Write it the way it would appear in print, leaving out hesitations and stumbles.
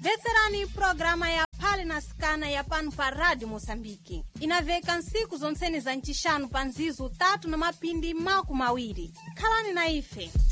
Veserani programa ya Pale na Skana ya pano pa Rádio Moçambique. Inaveka nsiku zonsene za nchishanu panzizu 3 na mapindi maku mawiri. Khalani na ife.